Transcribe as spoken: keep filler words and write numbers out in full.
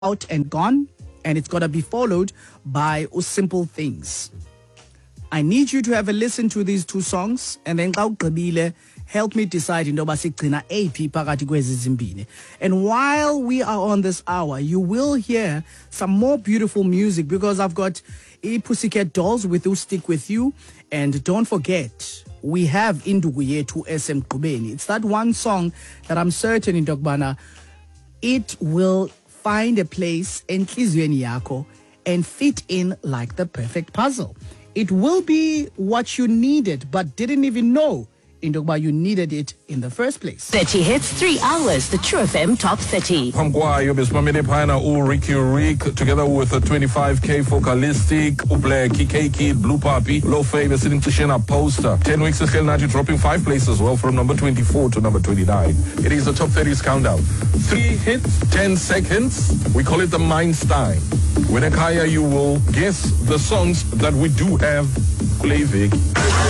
out and gone, and it's going to be followed by Simple Things. I need you to have a listen to these two songs, and then help me decide into basigcina aphi phakathi kwezi zimbini. And while we are on this hour, you will hear some more beautiful music because I've got a Pussycat Dolls with Who Stick With You, and don't forget we have Indugu Yethu Esemgqubeni. It's that one song that I'm certain in Dokbana it will find a place enhliziyweni yakho and fit in like the perfect puzzle. It will be what you needed but didn't even know in Dokba you needed it in the first place. thirty hits, three hours, the True F M Top thirty. Pamkwayo besimamele phana u Ricky Rick together with a twenty-five K Focalistic, u Blacky, K Kid, Blue Puppy, Low Favor sitting to share a poster. ten weeks Khel Nathi dropping five places well from number twenty-four to number twenty-nine. It is the Top thirty's countdown. Three hits, ten seconds. We call it the Mindstein. When Akaya, you will guess the songs that we do have. Kulevik.